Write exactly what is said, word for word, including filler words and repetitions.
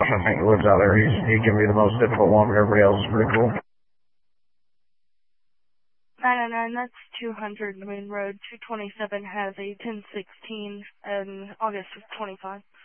I think he lives out there. He's, he can be the most difficult one, but everybody else is pretty cool. nine oh nine, that's two hundred Moon Road. two twenty-seven has a ten sixteen and August of twenty-five.